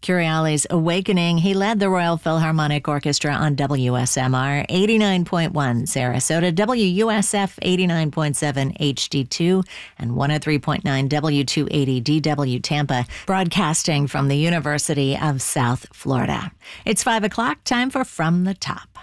Mercuriali's Awakening. He led the Royal Philharmonic Orchestra on WSMR 89.1 Sarasota, WUSF 89.7 HD2, and 103.9 W280 DW Tampa, broadcasting from the University of South Florida. It's 5 o'clock, time for From the Top.